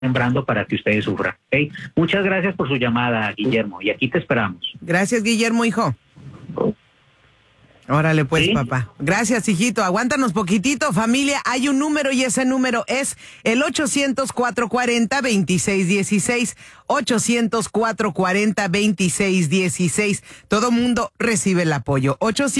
sembrando para que ustedes sufran. ¿Okay? Muchas gracias por su llamada, Guillermo, y aquí te esperamos. Gracias, Guillermo, hijo. Órale pues, ¿sí? Papá. Gracias, hijito. Aguántanos poquitito, familia. Hay un número y ese número es el 800-440-2616. 800-440-2616. Todo mundo recibe el apoyo.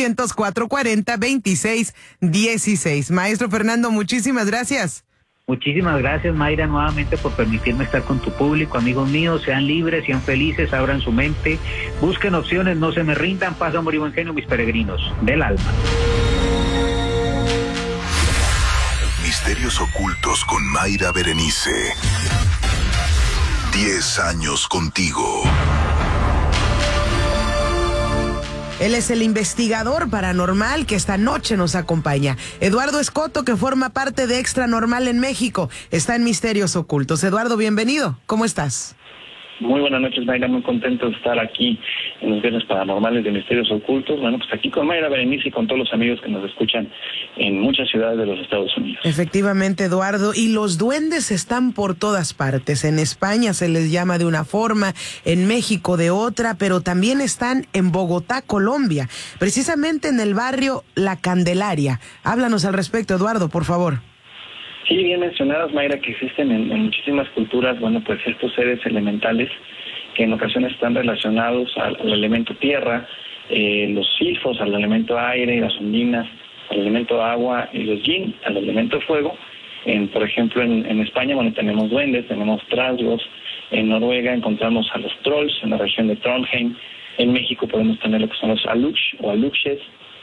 800-440-2616. Maestro Fernando, muchísimas gracias. Muchísimas gracias, Mayra, nuevamente por permitirme estar con tu público. Amigos míos, sean libres, sean felices, abran su mente, busquen opciones, no se me rindan, paz, amor y buen genio, mis peregrinos del alma. Misterios ocultos con Mayra Berenice. 10 años contigo. Él es el investigador paranormal que esta noche nos acompaña. Eduardo Escoto, que forma parte de Extra Normal en México, está en Misterios Ocultos. Eduardo, bienvenido. ¿Cómo estás? Muy buenas noches, Mayra. Muy contento de estar aquí en los Viernes Paranormales de Misterios Ocultos. Bueno, pues aquí con Mayra Berenice y con todos los amigos que nos escuchan en muchas ciudades de los Estados Unidos. Efectivamente, Eduardo. Y los duendes están por todas partes. En España se les llama de una forma, en México de otra, pero también están en Bogotá, Colombia, precisamente en el barrio La Candelaria. Háblanos al respecto, Eduardo, por favor. Sí, bien mencionadas, Mayra, que existen en muchísimas culturas, bueno, pues estos seres elementales que en ocasiones están relacionados al elemento tierra, los silfos al elemento aire, las ondinas al elemento agua y los yin al elemento fuego. Por ejemplo, en España, bueno, tenemos duendes, tenemos trasgos, en Noruega encontramos a los trolls en la región de Trondheim, en México podemos tener lo que son los aluch o aluches,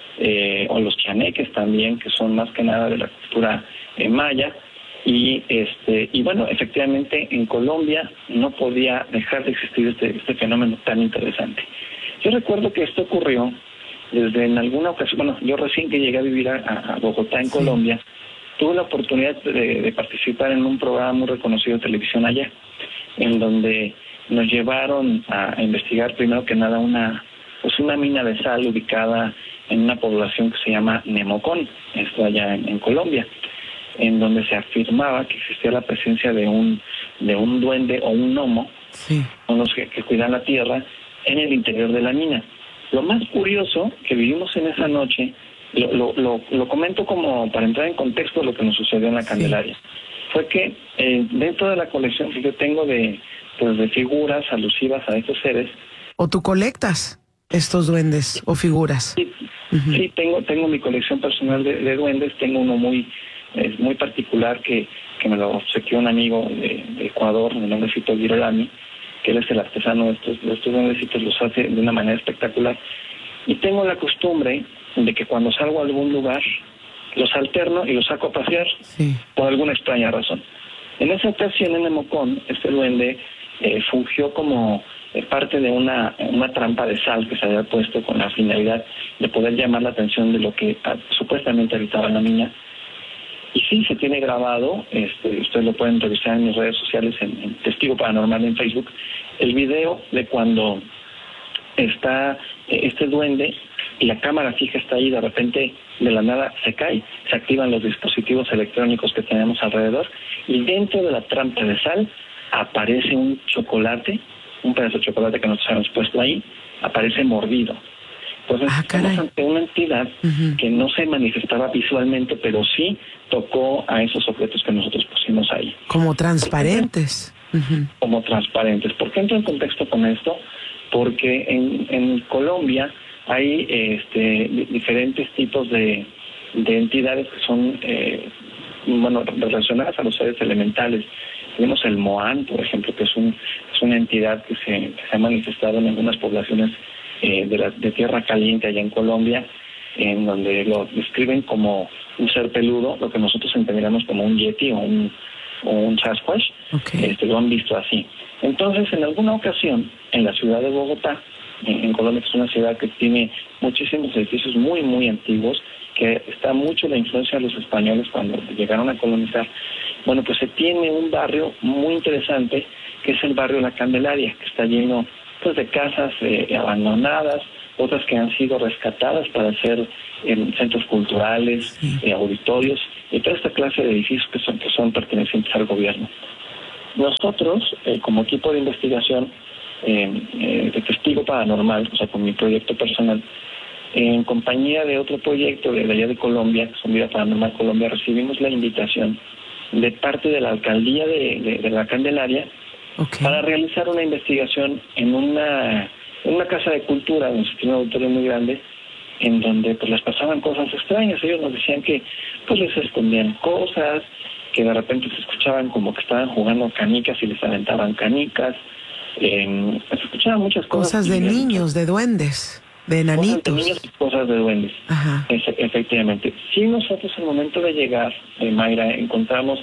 o los chaneques también, que son más que nada de la cultura maya, y bueno, efectivamente en Colombia no podía dejar de existir este fenómeno tan interesante. Yo recuerdo que esto ocurrió desde en alguna ocasión, bueno, yo recién que llegué a vivir a Bogotá, en Colombia, tuve la oportunidad de participar en un programa muy reconocido de televisión allá, en donde nos llevaron a investigar primero que nada una mina de sal ubicada en una población que se llama Nemocón, esto allá en Colombia, en donde se afirmaba que existía la presencia de un duende o un gnomo, sí, son los que cuidan la tierra, en el interior de la mina. Lo más curioso que vivimos en esa noche, lo comento como para entrar en contexto de lo que nos sucedió en la Candelaria, sí, fue que dentro de la colección que yo tengo de figuras alusivas a estos seres. ¿O tú colectas estos duendes o figuras? Sí, uh-huh. Sí, tengo mi colección personal de duendes, tengo uno muy particular que me lo obsequió un amigo de Ecuador, de nombre Fito Girolami, que él es el artesano de estos duendecitos, los hace de una manera espectacular. Y tengo la costumbre de que cuando salgo a algún lugar, los alterno y los saco a pasear, sí, por alguna extraña razón. En esa ocasión en Nemocón, este duende fungió como parte de una trampa de sal que se había puesto con la finalidad de poder llamar la atención de lo que supuestamente habitaba la mina. Y sí, se tiene grabado, ustedes lo pueden revisar en mis redes sociales, en Testigo Paranormal en Facebook, el video de cuando está este duende y la cámara fija está ahí, de repente de la nada se cae, se activan los dispositivos electrónicos que tenemos alrededor y dentro de la trampa de sal aparece un pedazo de chocolate que nosotros habíamos puesto ahí, aparece mordido. Entonces estamos ante una entidad, uh-huh, que no se manifestaba visualmente, pero sí tocó a esos objetos que nosotros pusimos ahí. Como transparentes. Uh-huh. Como transparentes. ¿Por qué entro en contexto con esto? Porque en Colombia hay diferentes tipos de entidades que son relacionadas a los seres elementales. Tenemos el Moán, por ejemplo, que es una entidad que se ha manifestado en algunas poblaciones de tierra caliente allá en Colombia, en donde lo describen como un ser peludo, lo que nosotros entenderíamos como un yeti o un Sasquatch. Okay. Lo han visto así. Entonces, en alguna ocasión, en la ciudad de Bogotá, en Colombia, que es una ciudad que tiene muchísimos edificios muy, muy antiguos, que está mucho la influencia de los españoles cuando llegaron a colonizar, bueno, pues se tiene un barrio muy interesante, que es el barrio La Candelaria, que está lleno pues de casas abandonadas, otras que han sido rescatadas para hacer centros culturales, auditorios, y toda esta clase de edificios que son pertenecientes al gobierno. Nosotros, como equipo de investigación de testigo paranormal, o sea, con mi proyecto personal, en compañía de otro proyecto de allá de Colombia, que son Vida Paranormal Colombia, recibimos la invitación de parte de la alcaldía de la Candelaria para realizar una investigación en una casa de cultura, donde se tiene un auditorio muy grande, en donde pues les pasaban cosas extrañas. Ellos nos decían que pues les escondían cosas, que de repente se escuchaban como que estaban jugando canicas y les aventaban canicas. Se escuchaban muchas cosas. Cosas de niños, de duendes, de enanitos. Cosas de niños y cosas de duendes. Ajá. Efectivamente. Sí, nosotros al momento de llegar, Mayra, encontramos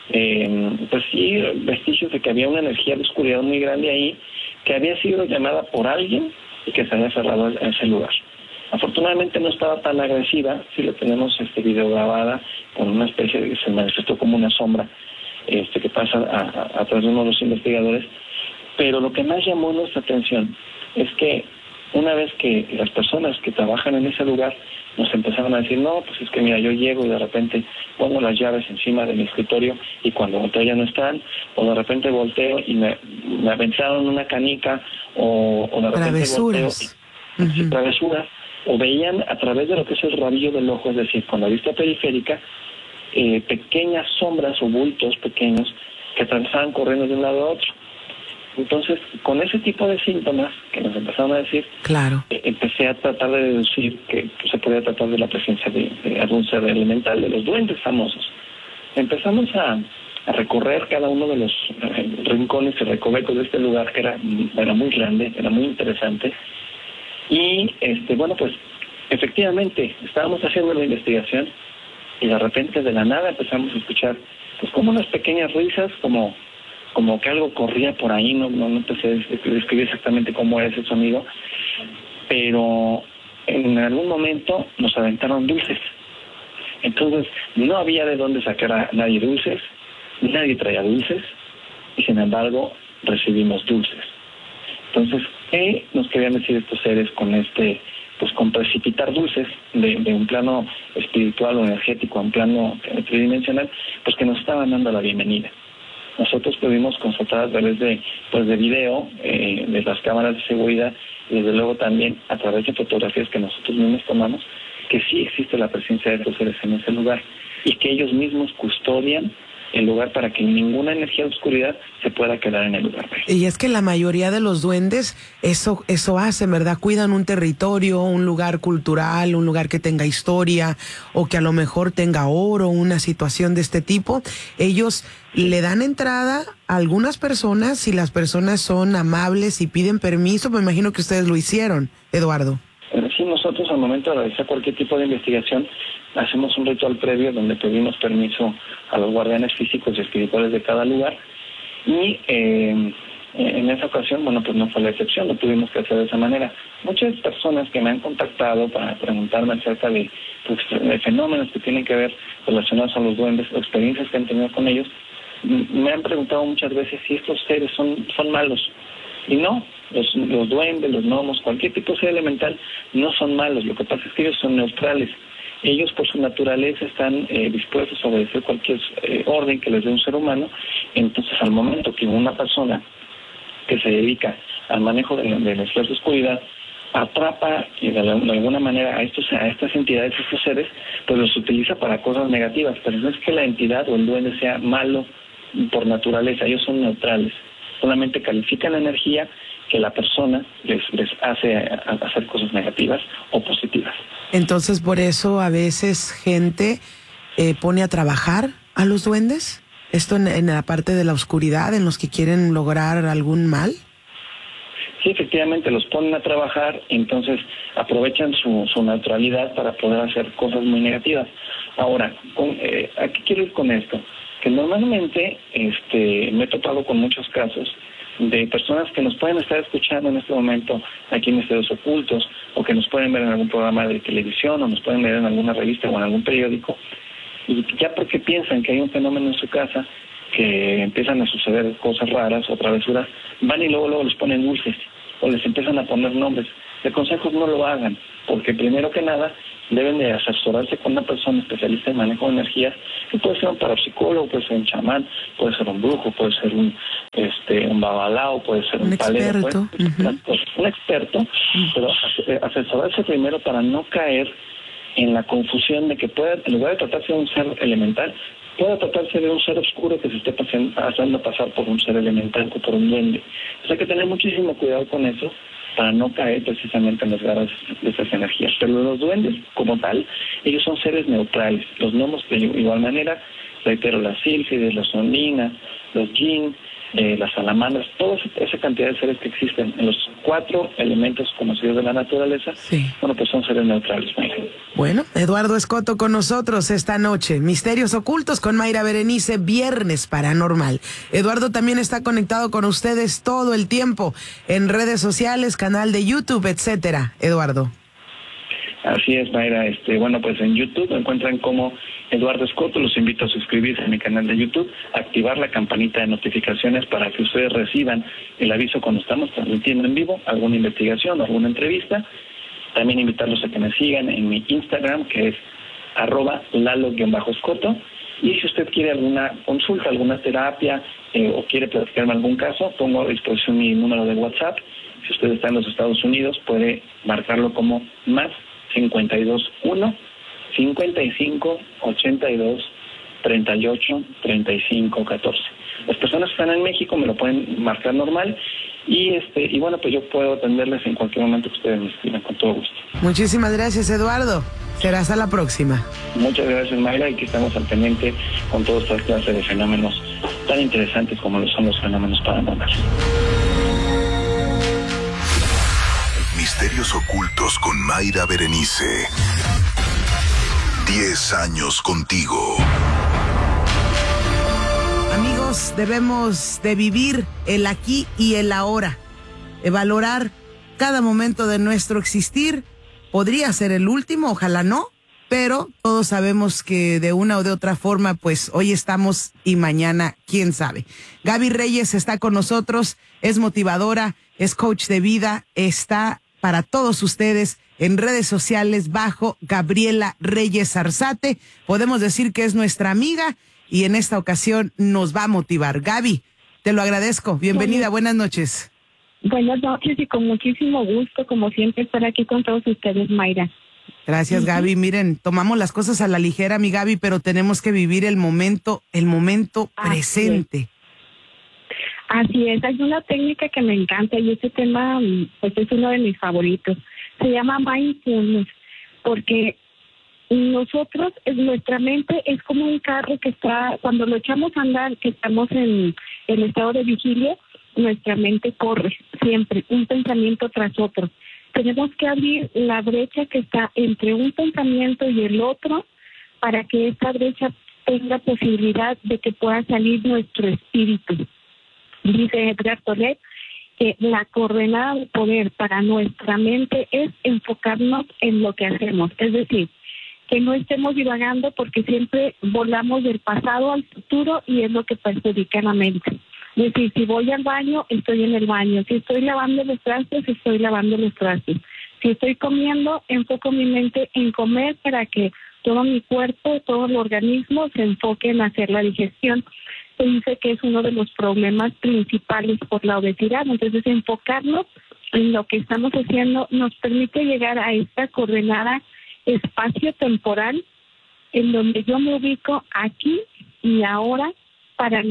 pues sí, vestigios de que había una energía de oscuridad muy grande ahí, que había sido llamada por alguien y que se había cerrado en ese lugar. Afortunadamente no estaba tan agresiva, sí la tenemos video grabada con una especie de, se manifestó como una sombra que pasa a través de uno de los investigadores, pero lo que más llamó nuestra atención es que una vez que las personas que trabajan en ese lugar nos empezaron a decir, no, pues es que mira, yo llego y de repente pongo las llaves encima de mi escritorio y cuando volteo ya no están, o de repente volteo y me aventaron una canica, o de repente travesuras. Volteo, travesuras, o veían a través de lo que es el rabillo del ojo, es decir, con la vista periférica, pequeñas sombras o bultos pequeños que atravesaban corriendo de un lado a otro. Entonces, con ese tipo de síntomas que nos empezaron a decir, claro, empecé a tratar de deducir que se podía tratar de la presencia de algún ser elemental, de los duendes famosos. Empezamos a recorrer cada uno de los rincones y recovecos de este lugar, que era muy grande, era muy interesante. Y, bueno, pues, efectivamente, estábamos haciendo la investigación y de repente, de la nada, empezamos a escuchar, pues, como unas pequeñas risas, como que algo corría por ahí, no te sé describir exactamente cómo era ese sonido, pero en algún momento nos aventaron dulces. Entonces, no había de dónde sacar a nadie dulces, nadie traía dulces, y sin embargo, recibimos dulces. Entonces, ¿qué nos querían decir estos seres con pues con precipitar dulces de un plano espiritual o energético a un plano tridimensional? Pues que nos estaban dando la bienvenida. Nosotros pudimos constatar a través de video, de las cámaras de seguridad, y desde luego también a través de fotografías que nosotros mismos tomamos, que sí existe la presencia de estos seres en ese lugar y que ellos mismos custodian el lugar para que ninguna energía de oscuridad se pueda quedar en el lugar. Y es que la mayoría de los duendes eso hacen, ¿verdad? Cuidan un territorio, un lugar cultural, un lugar que tenga historia o que a lo mejor tenga oro, una situación de este tipo. Ellos le dan entrada a algunas personas si las personas son amables y piden permiso. Me imagino que ustedes lo hicieron, Eduardo. Sí, nosotros al momento de realizar cualquier tipo de investigación hacemos un ritual previo donde pedimos permiso a los guardianes físicos y espirituales de cada lugar y en esa ocasión, bueno, pues no fue la excepción, lo tuvimos que hacer de esa manera. Muchas personas que me han contactado para preguntarme acerca de fenómenos que tienen que ver relacionados a los duendes o experiencias que han tenido con ellos, me han preguntado muchas veces si estos seres son malos. Y no, los duendes, los gnomos, cualquier tipo de ser elemental no son malos. Lo que pasa es que ellos son neutrales. Ellos por su naturaleza están dispuestos a obedecer cualquier orden que les dé un ser humano. Entonces, al momento que una persona que se dedica al manejo de la fuerza oscuridad atrapa y de alguna manera a estas entidades, a estos seres, pues los utiliza para cosas negativas. Pero no es que la entidad o el duende sea malo por naturaleza, ellos son neutrales. Solamente califican la energía que la persona les hace hacer cosas negativas o positivas. Entonces, por eso a veces gente pone a trabajar a los duendes. ¿Esto en la parte de la oscuridad, en los que quieren lograr algún mal? Sí, efectivamente, los ponen a trabajar y entonces aprovechan su neutralidad para poder hacer cosas muy negativas. Ahora, ¿a qué quiero ir con esto? Que normalmente me he topado con muchos casos de personas que nos pueden estar escuchando en este momento aquí en Misterios Ocultos, o que nos pueden ver en algún programa de televisión, o nos pueden ver en alguna revista o en algún periódico, y ya porque piensan que hay un fenómeno en su casa, que empiezan a suceder cosas raras o travesuras, van y luego les ponen dulces, o les empiezan a poner nombres. De consejos no lo hagan, porque primero que nada, deben de asesorarse con una persona especialista en manejo de energías, que puede ser un parapsicólogo, puede ser un chamán, puede ser un brujo, puede ser un babalao, puede ser un palero, un experto, pero asesorarse primero para no caer en la confusión de que en lugar de tratarse de un ser elemental, pueda tratarse de un ser oscuro que se esté haciendo pasar por un ser elemental o por un duende. O sea, hay que tener muchísimo cuidado con eso para no caer precisamente en las garras de esas energías. Pero los duendes, como tal, ellos son seres neutrales. Los gnomos, de igual manera, reitero, las sílfides, las ondinas, los jinn, las salamandras, toda esa cantidad de seres que existen en los 4 elementos conocidos de la naturaleza, bueno, pues son seres neutrales. Bueno, Eduardo Escoto con nosotros esta noche. Misterios Ocultos con Mayra Berenice, Viernes Paranormal. Eduardo también está conectado con ustedes todo el tiempo en redes sociales, canal de YouTube, etcétera. Eduardo. Así es, Mayra. Bueno, pues en YouTube me encuentran como Eduardo Escoto. Los invito a suscribirse a mi canal de YouTube, activar la campanita de notificaciones para que ustedes reciban el aviso cuando estamos transmitiendo en vivo alguna investigación o alguna entrevista. También invitarlos a que me sigan en mi Instagram, que es @lalo_escoto. Y si usted quiere alguna consulta, alguna terapia o quiere platicarme algún caso, pongo a disposición mi número de WhatsApp. Si usted está en los Estados Unidos, puede marcarlo como más 521 55 82 38 35 14. Las personas que están en México me lo pueden marcar normal y bueno, pues yo puedo atenderles en cualquier momento que ustedes me escriban, con todo gusto. Muchísimas gracias, Eduardo. Será hasta la próxima. Muchas gracias, Mayra, y que estamos al pendiente con todas estas clases de fenómenos tan interesantes como lo son los fenómenos paranormales. Misterios Ocultos con Mayra Berenice. 10 años contigo. Amigos, debemos de vivir el aquí y el ahora, de valorar cada momento de nuestro existir. Podría ser el último, ojalá no, pero todos sabemos que de una o de otra forma, pues hoy estamos y mañana, quién sabe. Gaby Reyes está con nosotros, es motivadora, es coach de vida, está para todos ustedes en redes sociales bajo Gabriela Reyes Arzate. Podemos decir que es nuestra amiga y en esta ocasión nos va a motivar. Gaby, te lo agradezco. Bienvenida, buenas noches. Buenas noches y con muchísimo gusto, como siempre, estar aquí con todos ustedes, Mayra. Gracias, Gaby. Miren, tomamos las cosas a la ligera, mi Gaby, pero tenemos que vivir el momento presente. Así es, hay una técnica que me encanta y ese tema pues es uno de mis favoritos. Se llama mindfulness, porque nosotros, nuestra mente es como un carro que está, cuando lo echamos a andar, que estamos en el estado de vigilia, nuestra mente corre siempre, un pensamiento tras otro. Tenemos que abrir la brecha que está entre un pensamiento y el otro para que esta brecha tenga posibilidad de que pueda salir nuestro espíritu. Dice Edgar Tolle que la coordenada de poder para nuestra mente es enfocarnos en lo que hacemos, es decir, que no estemos divagando porque siempre volamos del pasado al futuro y es lo que perjudica a la mente. Es decir, si voy al baño, estoy en el baño, si estoy lavando los trastes, estoy lavando los trastes, si estoy comiendo, enfoco mi mente en comer para que todo mi cuerpo, todo el organismo se enfoque en hacer la digestión. Se dice que es uno de los problemas principales por la obesidad. Entonces, enfocarnos en lo que estamos haciendo nos permite llegar a esta coordenada espacio-temporal en donde yo me ubico aquí y ahora para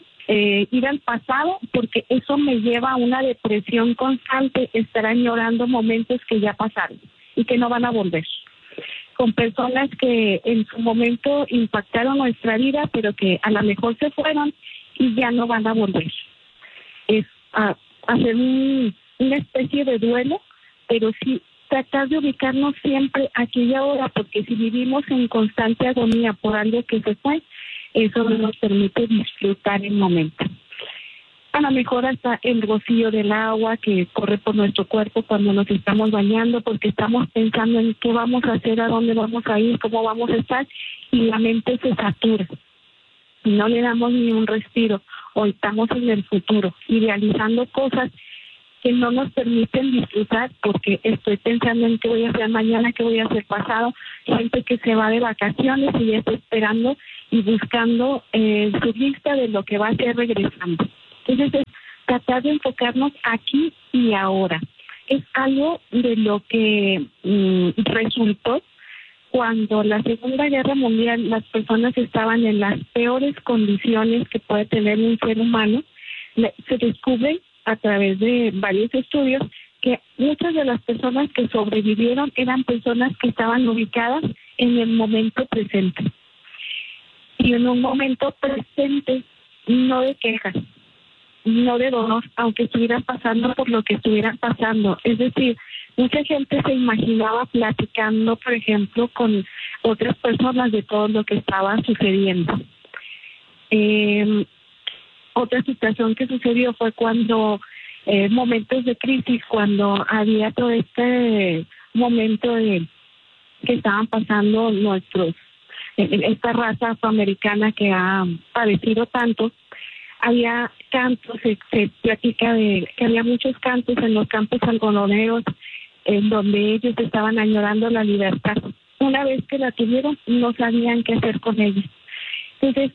ir al pasado, porque eso me lleva a una depresión constante, estar añorando momentos que ya pasaron y que no van a volver. Con personas que en su momento impactaron nuestra vida, pero que a lo mejor se fueron y ya no van a volver. Es hacer una especie de duelo, pero sí tratar de ubicarnos siempre aquí y ahora, porque si vivimos en constante agonía por algo que se fue, eso no nos permite disfrutar el momento. A lo mejor hasta el rocío del agua que corre por nuestro cuerpo cuando nos estamos bañando, porque estamos pensando en qué vamos a hacer, a dónde vamos a ir, cómo vamos a estar, y la mente se satura. Y no le damos ni un respiro, o estamos en el futuro, idealizando cosas que no nos permiten disfrutar porque estoy pensando en qué voy a hacer mañana, qué voy a hacer pasado, gente que se va de vacaciones y ya está esperando y buscando su lista de lo que va a hacer regresando. Entonces es tratar de enfocarnos aquí y ahora. Es algo de lo que resultó cuando la Segunda Guerra Mundial las personas estaban en las peores condiciones que puede tener un ser humano. Se descubre a través de varios estudios que muchas de las personas que sobrevivieron eran personas que estaban ubicadas en el momento presente. Y en un momento presente, no de quejas, no de dolor, aunque estuvieran pasando por lo que estuvieran pasando. Es decir, mucha gente se imaginaba platicando, por ejemplo, con otras personas de todo lo que estaba sucediendo. Otra situación que sucedió fue cuando momentos de crisis, cuando había todo este momento de que estaban pasando esta raza afroamericana que ha padecido tanto. Había cantos, se platica de que había muchos cantos en los campos algodoneros en donde ellos estaban añorando la libertad. Una vez que la tuvieron, no sabían qué hacer con ella. Entonces,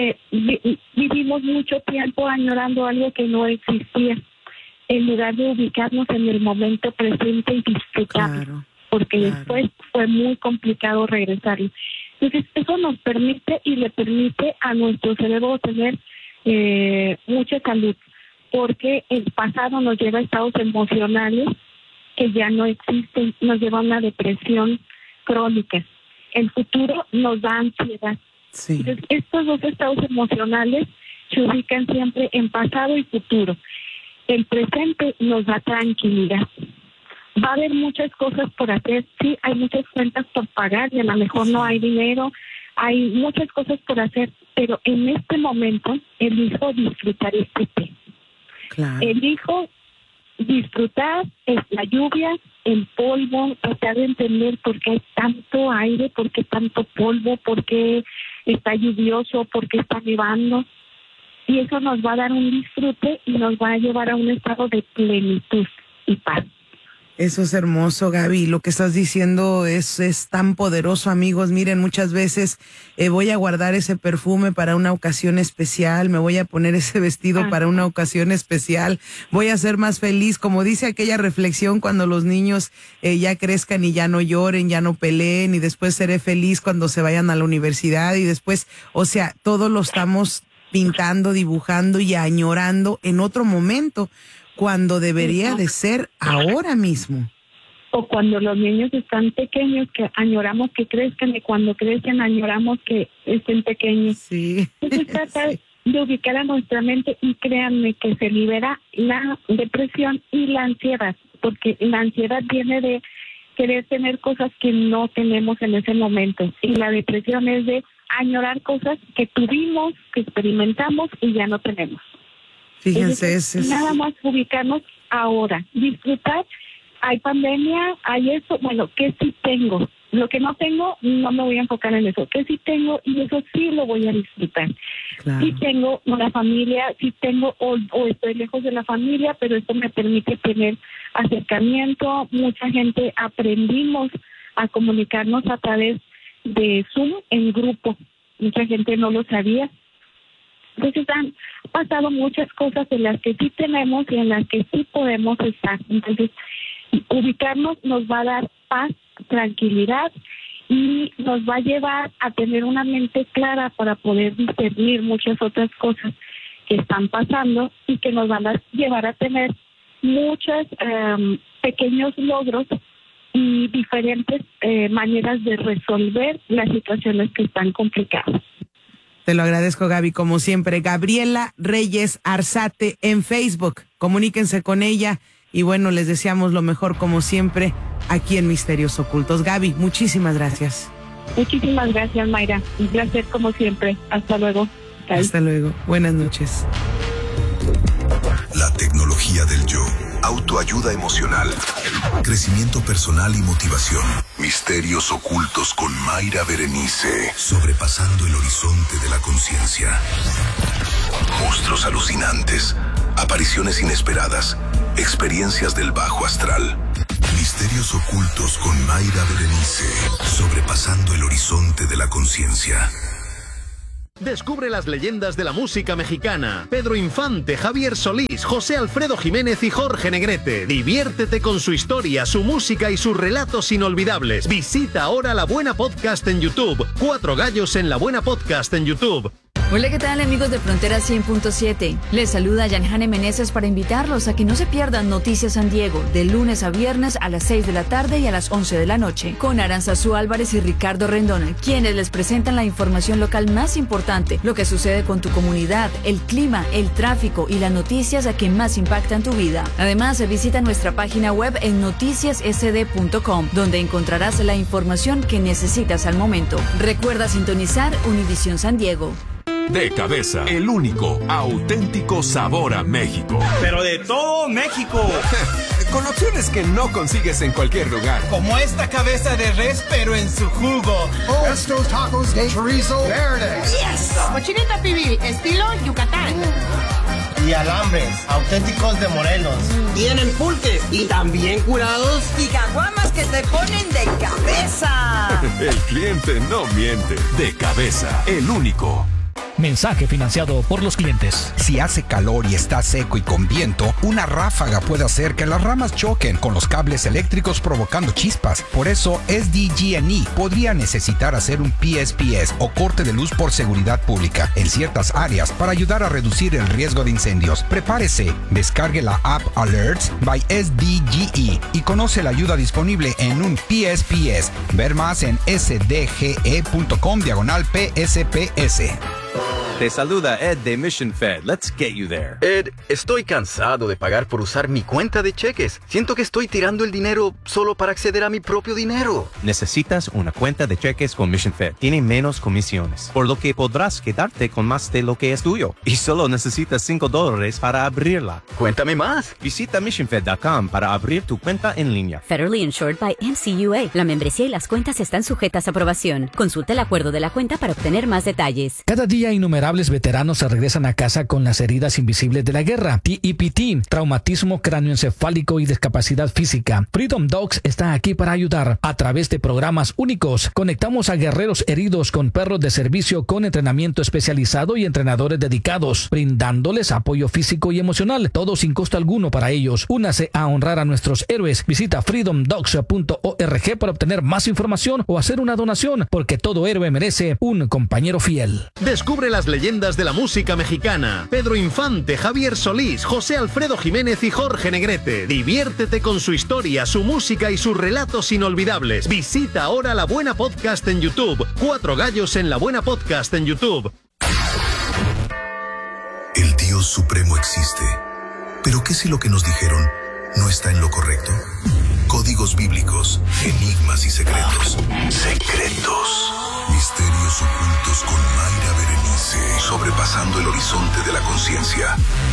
vivimos mucho tiempo añorando algo que no existía, en lugar de ubicarnos en el momento presente y disfrutarlo, porque después fue muy complicado regresarlo. Entonces, eso nos permite y le permite a nuestro cerebro tener mucha salud, porque el pasado nos lleva a estados emocionales que ya no existen, nos lleva a una depresión crónica. El futuro nos da ansiedad. Sí. Entonces, estos dos estados emocionales se ubican siempre en pasado y futuro. El presente nos da tranquilidad. Va a haber muchas cosas por hacer, sí, hay muchas cuentas por pagar y a lo mejor no hay dinero, hay muchas cosas por hacer, pero en este momento elijo disfrutar este té. Claro. Elijo disfrutar la lluvia, el polvo, tratar de entender por qué hay tanto aire, por qué tanto polvo, por qué está lluvioso, por qué está nevando. Y eso nos va a dar un disfrute y nos va a llevar a un estado de plenitud y paz. Eso es hermoso, Gaby. Lo que estás diciendo es tan poderoso, amigos. Miren, muchas veces voy a guardar ese perfume para una ocasión especial, me voy a poner ese vestido para una ocasión especial, voy a ser más feliz, como dice aquella reflexión, cuando los niños ya crezcan y ya no lloren, ya no peleen, y después seré feliz cuando se vayan a la universidad, y después, o sea, todo lo estamos pintando, dibujando y añorando en otro momento, cuando debería de ser ahora mismo. O cuando los niños están pequeños, que añoramos que crezcan, y cuando crecen añoramos que estén pequeños. Sí. Entonces tratar de ubicar a nuestra mente, y créanme que se libera la depresión y la ansiedad, porque la ansiedad viene de querer tener cosas que no tenemos en ese momento, y la depresión es de añorar cosas que tuvimos, que experimentamos y ya no tenemos. Fíjense, entonces, nada más ubicarnos ahora, disfrutar. Hay pandemia, hay eso, bueno, ¿qué sí tengo? Lo que no tengo, no me voy a enfocar en eso. ¿Qué sí tengo? Y eso sí lo voy a disfrutar. Claro. Sí tengo una familia, sí tengo, o estoy lejos de la familia, pero esto me permite tener acercamiento. Mucha gente aprendimos a comunicarnos a través de Zoom en grupo. Mucha gente no lo sabía. Entonces han pasado muchas cosas en las que sí tenemos y en las que sí podemos estar. Entonces, ubicarnos nos va a dar paz, tranquilidad, y nos va a llevar a tener una mente clara para poder discernir muchas otras cosas que están pasando y que nos van a llevar a tener muchos pequeños logros y diferentes maneras de resolver las situaciones que están complicadas. Te lo agradezco, Gaby, como siempre. Gabriela Reyes Arzate en Facebook. Comuníquense con ella y bueno, les deseamos lo mejor como siempre aquí en Misterios Ocultos. Gaby, muchísimas gracias. Muchísimas gracias, Mayra. Un placer como siempre. Hasta luego. Bye. Hasta luego. Buenas noches. La tecnología del yo. Autoayuda emocional. Crecimiento personal y motivación. Misterios ocultos con Mayra Berenice. Sobrepasando el horizonte de la conciencia. Monstruos alucinantes. apariciones inesperadas, experiencias del bajo astral. Misterios ocultos con Mayra Berenice, sobrepasando el horizonte de la conciencia. Descubre las leyendas de la música mexicana. Pedro Infante, Javier Solís, José Alfredo Jiménez y Jorge Negrete. Diviértete con su historia, su música y sus relatos inolvidables. Visita ahora La Buena Podcast en YouTube. 4 gallos en La Buena Podcast en YouTube. Hola, ¿qué tal, amigos de Frontera 100.7? Les saluda Yanjane Meneses para invitarlos a que no se pierdan Noticias San Diego, de lunes a viernes a las 6 de la tarde y a las 11 de la noche, con Aranzazú Álvarez y Ricardo Rendón, quienes les presentan la información local más importante, lo que sucede con tu comunidad, el clima, el tráfico y las noticias que más impactan tu vida. Además, visita nuestra página web en noticiassd.com, donde encontrarás la información que necesitas al momento. Recuerda sintonizar Univisión San Diego. De Cabeza, el único, auténtico sabor a México. Pero de todo México. Con opciones que no consigues en cualquier lugar. Como esta cabeza de res, pero en su jugo. Estos tacos de chorizo verde. Yes. Cochinita pibil, estilo Yucatán. Y alambres, auténticos de Morelos. Tienen pulques y también curados. Y caguamas que te ponen de cabeza. El cliente no miente. De Cabeza, el único. Mensaje financiado por los clientes. Si hace calor y está seco y con viento, una ráfaga puede hacer que las ramas choquen con los cables eléctricos provocando chispas. Por eso, SDG&E podría necesitar hacer un PSPS o corte de luz por seguridad pública en ciertas áreas para ayudar a reducir el riesgo de incendios. Prepárese, descargue la app Alerts by SDG&E y conoce la ayuda disponible en un PSPS. Ver más en sdge.com/PSPS. Te saluda Ed de Mission Fed. Let's get you there. Ed, estoy cansado de pagar por usar mi cuenta de cheques. Siento que estoy tirando el dinero solo para acceder a mi propio dinero. Necesitas una cuenta de cheques con Mission Fed. Tiene menos comisiones, por lo que podrás quedarte con más de lo que es tuyo. Y solo necesitas $5 para abrirla. Cuéntame más. Visita missionfed.com para abrir tu cuenta en línea. Federally insured by NCUA. La membresía y las cuentas están sujetas a aprobación. Consulta el acuerdo de la cuenta para obtener más detalles. Cada día innumerables veteranos se regresan a casa con las heridas invisibles de la guerra, TEPT, traumatismo cráneoencefálico y discapacidad física. Freedom Dogs está aquí para ayudar. A través de programas únicos, conectamos a guerreros heridos con perros de servicio con entrenamiento especializado y entrenadores dedicados, brindándoles apoyo físico y emocional, todo sin costo alguno para ellos. Únase a honrar a nuestros héroes. Visita freedomdogs.org para obtener más información o hacer una donación, porque todo héroe merece un compañero fiel. Descubre las leyendas de la música mexicana. Pedro Infante, Javier Solís, José Alfredo Jiménez y Jorge Negrete. Diviértete con su historia, su música y sus relatos inolvidables. Visita ahora La Buena Podcast en YouTube. 4 gallos en La Buena Podcast en YouTube. El Dios Supremo existe. Pero ¿qué si lo que nos dijeron no está en lo correcto? Códigos bíblicos, enigmas y secretos. Secretos. Misterios ocultos con Mayra Berenice, sobrepasando el horizonte de la conciencia.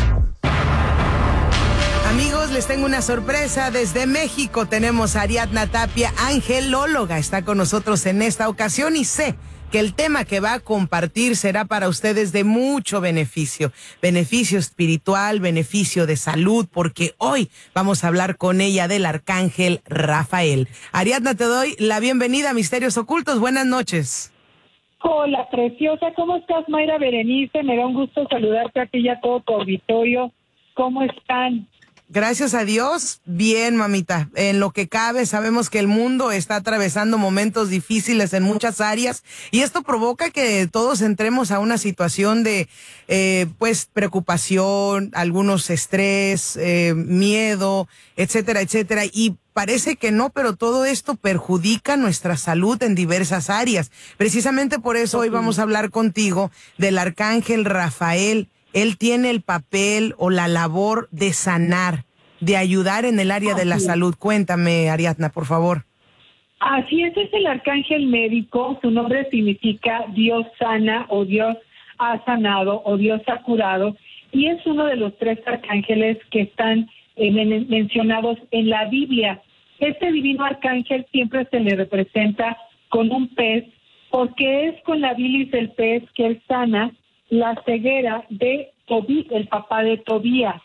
Amigos, les tengo una sorpresa. Desde México tenemos a Ariadna Tapia, angelóloga. Está con nosotros en esta ocasión y sé que el tema que va a compartir será para ustedes de mucho beneficio. Beneficio espiritual, beneficio de salud, porque hoy vamos a hablar con ella del arcángel Rafael. Ariadna, te doy la bienvenida a Misterios Ocultos. Buenas noches. Hola, preciosa. ¿Cómo estás, Mayra Berenice? Me da un gusto saludarte a ti y a todo tu auditorio. ¿Cómo están? Gracias a Dios, bien, mamita. En lo que cabe, sabemos que el mundo está atravesando momentos difíciles en muchas áreas y esto provoca que todos entremos a una situación de, preocupación, algunos estrés, miedo, etcétera, etcétera. Y parece que no, pero todo esto perjudica nuestra salud en diversas áreas. Precisamente por eso hoy vamos a hablar contigo del arcángel Rafael. Él tiene el papel o la labor de sanar, de ayudar en el área de la salud. Cuéntame, Ariadna, por favor. Así es el arcángel médico. Su nombre significa Dios sana o Dios ha sanado o Dios ha curado. Y es uno de los 3 arcángeles que están mencionados en la Biblia. Este divino arcángel siempre se le representa con un pez, porque es con la bilis del pez que él sana la ceguera de Tobí, el papá de Tobías.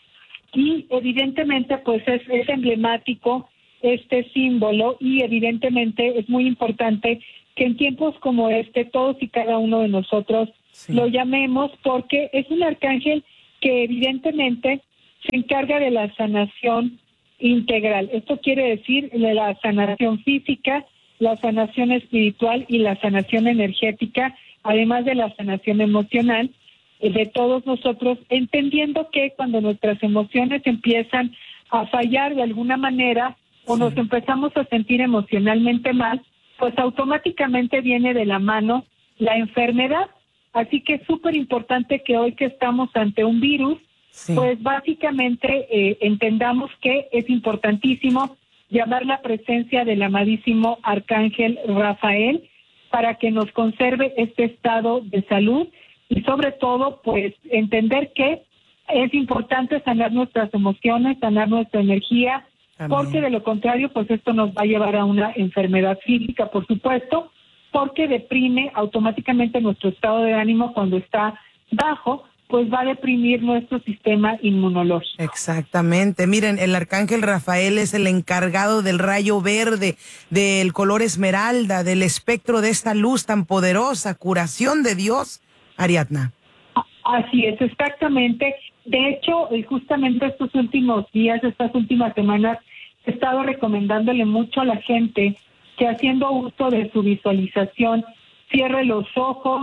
y evidentemente pues es emblemático este símbolo, y evidentemente es muy importante que en tiempos como este todos y cada uno de nosotros lo llamemos, porque es un arcángel que evidentemente se encarga de la sanación integral. Esto quiere decir de la sanación física, la sanación espiritual y la sanación energética, además de la sanación emocional de todos nosotros, entendiendo que cuando nuestras emociones empiezan a fallar de alguna manera o nos empezamos a sentir emocionalmente mal, pues automáticamente viene de la mano la enfermedad. Así que es súper importante que hoy que estamos ante un virus, pues básicamente entendamos que es importantísimo llamar la presencia del amadísimo Arcángel Rafael para que nos conserve este estado de salud y sobre todo pues entender que es importante sanar nuestras emociones, sanar nuestra energía, porque de lo contrario pues esto nos va a llevar a una enfermedad física, por supuesto, porque deprime automáticamente nuestro estado de ánimo. Cuando está bajo, pues va a deprimir nuestro sistema inmunológico. Exactamente. Miren, el Arcángel Rafael es el encargado del rayo verde, del color esmeralda, del espectro de esta luz tan poderosa, curación de Dios, Ariadna. Así es, exactamente. De hecho, justamente estos últimos días, estas últimas semanas, he estado recomendándole mucho a la gente que haciendo uso de su visualización, cierre los ojos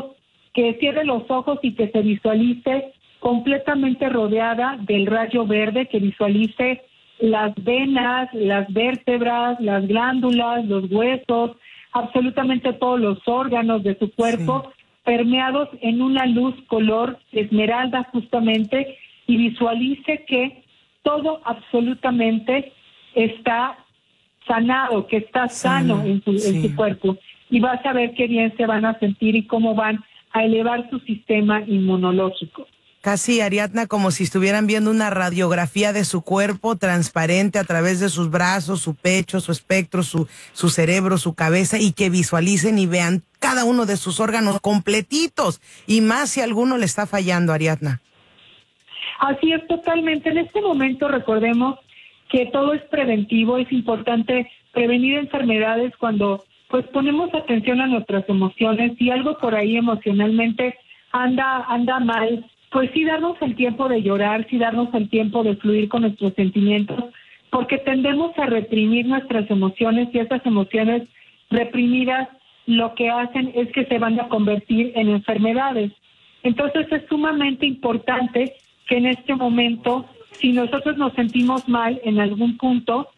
y que se visualice completamente rodeada del rayo verde, que visualice las venas, las vértebras, las glándulas, los huesos, absolutamente todos los órganos de su cuerpo, permeados en una luz color esmeralda justamente, y visualice que todo absolutamente está sanado, que está sano en su cuerpo, y vas a ver qué bien se van a sentir y cómo van a elevar su sistema inmunológico. Casi, Ariadna, como si estuvieran viendo una radiografía de su cuerpo transparente a través de sus brazos, su pecho, su espectro, su cerebro, su cabeza, y que visualicen y vean cada uno de sus órganos completitos, y más si alguno le está fallando, Ariadna. Así es, totalmente. En este momento recordemos que todo es preventivo. Es importante prevenir enfermedades cuando pues ponemos atención a nuestras emociones. Si algo por ahí emocionalmente anda mal, pues sí darnos el tiempo de llorar, sí darnos el tiempo de fluir con nuestros sentimientos, porque tendemos a reprimir nuestras emociones, y esas emociones reprimidas lo que hacen es que se van a convertir en enfermedades. Entonces es sumamente importante que en este momento, si nosotros nos sentimos mal en algún punto,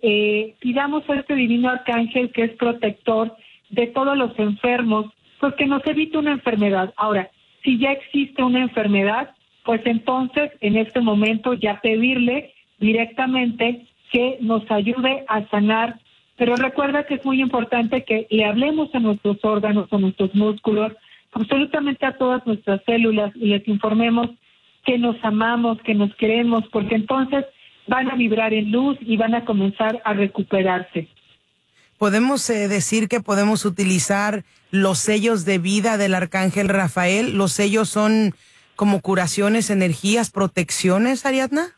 pidamos a este divino arcángel, que es protector de todos los enfermos, pues que nos evite una enfermedad. Ahora, si ya existe una enfermedad, pues entonces en este momento ya pedirle directamente que nos ayude a sanar. Pero recuerda que es muy importante que le hablemos a nuestros órganos, a nuestros músculos, absolutamente a todas nuestras células, y les informemos que nos amamos, que nos queremos, porque entonces van a vibrar en luz y van a comenzar a recuperarse. ¿Podemos decir que podemos utilizar los sellos de vida del Arcángel Rafael? ¿Los sellos son como curaciones, energías, protecciones, Ariadna?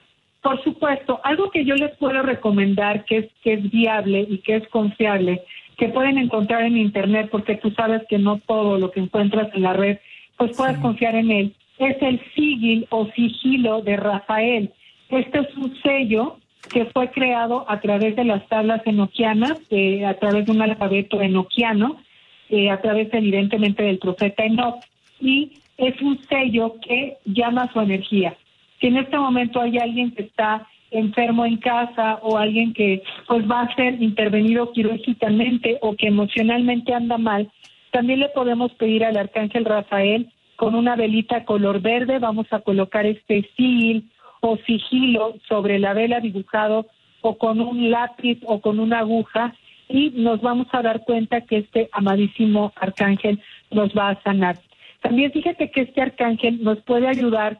Por supuesto. Algo que yo les puedo recomendar, que es viable y que es confiable, que pueden encontrar en internet, porque tú sabes que no todo lo que encuentras en la red, pues puedes confiar en él, es el sigil o sigilo de Rafael. Este es un sello que fue creado a través de las tablas enoquianas, a través de un alfabeto enoquiano, a través evidentemente del profeta Enoc, y es un sello que llama su energía. Si en este momento hay alguien que está enfermo en casa, o alguien que pues va a ser intervenido quirúrgicamente, o que emocionalmente anda mal, también le podemos pedir al Arcángel Rafael, con una velita color verde, vamos a colocar este sigil o sigilo sobre la vela dibujado, o con un lápiz o con una aguja, y nos vamos a dar cuenta que este amadísimo arcángel nos va a sanar. También fíjate que este arcángel nos puede ayudar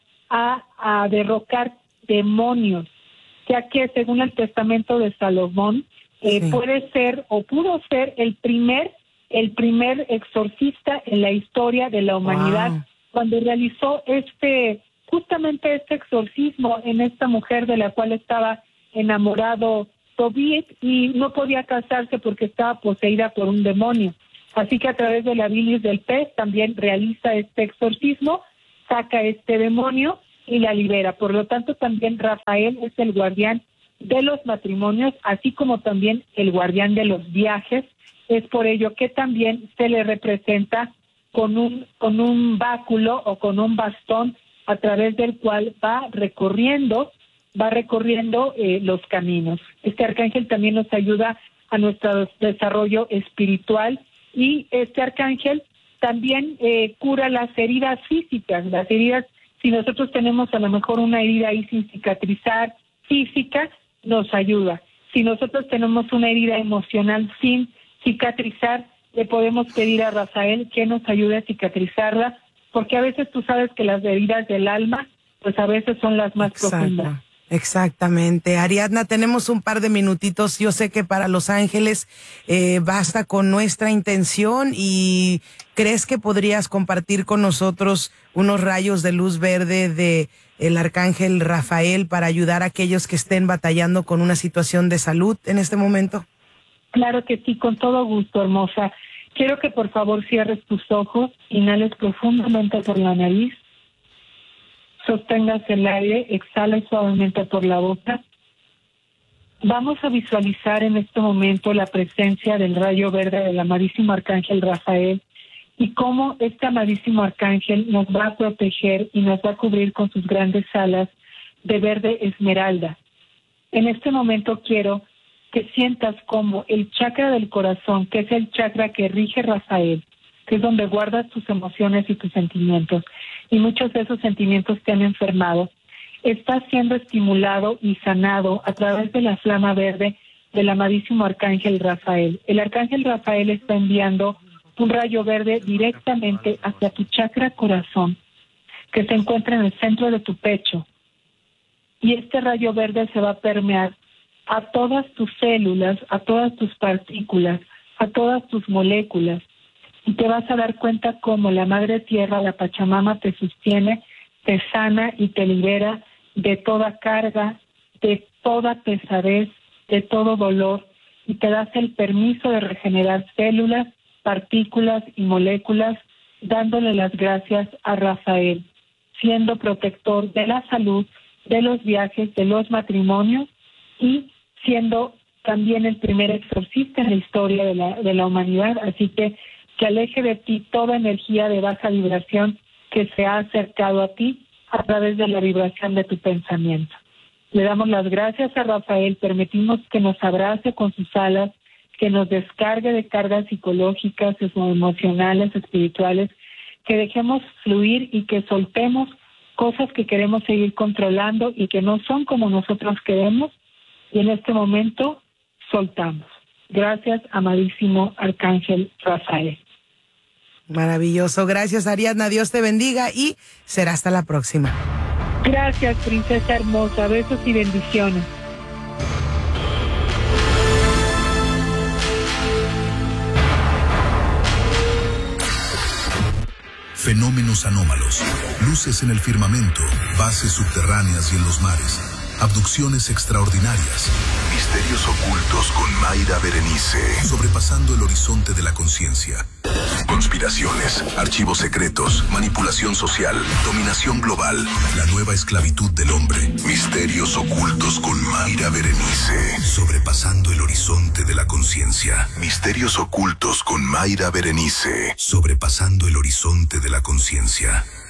a derrocar demonios, ya que según el testamento de Salomón, puede ser o pudo ser el primer exorcista en la historia de la humanidad, cuando realizó este justamente este exorcismo en esta mujer de la cual estaba enamorado Tobit y no podía casarse porque estaba poseída por un demonio. Así que a través de la bilis del pez también realiza este exorcismo, saca este demonio y la libera. Por lo tanto, también Rafael es el guardián de los matrimonios, así como también el guardián de los viajes. Es por ello que también se le representa con un báculo o con un bastón a través del cual va recorriendo los caminos. Este arcángel también nos ayuda a nuestro desarrollo espiritual y este arcángel también cura las heridas físicas. Las heridas, si nosotros tenemos a lo mejor una herida ahí sin cicatrizar física, nos ayuda. Si nosotros tenemos una herida emocional sin cicatrizar, le podemos pedir a Rafael que nos ayude a cicatrizarla, porque a veces tú sabes que las heridas del alma, pues a veces son las más profundas. Exactamente. Ariadna, tenemos un par de minutitos. Yo sé que para Los Ángeles basta con nuestra intención y ¿crees que podrías compartir con nosotros unos rayos de luz verde de el arcángel Rafael para ayudar a aquellos que estén batallando con una situación de salud en este momento? Claro que sí, con todo gusto, hermosa. Quiero que por favor cierres tus ojos, inhales profundamente por la nariz, sostengas el aire, exhales suavemente por la boca. Vamos a visualizar en este momento la presencia del rayo verde del amadísimo arcángel Rafael y cómo este amadísimo arcángel nos va a proteger y nos va a cubrir con sus grandes alas de verde esmeralda. En este momento quiero que sientas como el chakra del corazón, que es el chakra que rige Rafael, que es donde guardas tus emociones y tus sentimientos, y muchos de esos sentimientos te han enfermado, está siendo estimulado y sanado a través de la flama verde del amadísimo arcángel Rafael. El arcángel Rafael está enviando un rayo verde directamente hacia tu chakra corazón, que se encuentra en el centro de tu pecho, y este rayo verde se va a permear a todas tus células, a todas tus partículas, a todas tus moléculas, y te vas a dar cuenta cómo la Madre Tierra, la Pachamama, te sostiene, te sana y te libera de toda carga, de toda pesadez, de todo dolor, y te das el permiso de regenerar células, partículas y moléculas, dándole las gracias a Rafael, siendo protector de la salud, de los viajes, de los matrimonios, y siendo también el primer exorcista en la historia de la humanidad. Así que aleje de ti toda energía de baja vibración que se ha acercado a ti a través de la vibración de tu pensamiento. Le damos las gracias a Rafael, permitimos que nos abrace con sus alas, que nos descargue de cargas psicológicas, emocionales, espirituales, que dejemos fluir y que soltemos cosas que queremos seguir controlando y que no son como nosotros queremos, y en este momento soltamos. Gracias, amadísimo arcángel Rafael. Maravilloso. Gracias, Ariadna. Dios te bendiga y será hasta la próxima. Gracias, princesa hermosa. Besos y bendiciones. Fenómenos anómalos, luces en el firmamento, bases subterráneas y en los mares, abducciones extraordinarias, misterios ocultos con Mayra Berenice, sobrepasando el horizonte de la conciencia. Conspiraciones, archivos secretos, manipulación social, dominación global, la nueva esclavitud del hombre. Misterios ocultos con Mayra Berenice, sobrepasando el horizonte de la conciencia. Misterios ocultos con Mayra Berenice, sobrepasando el horizonte de la conciencia.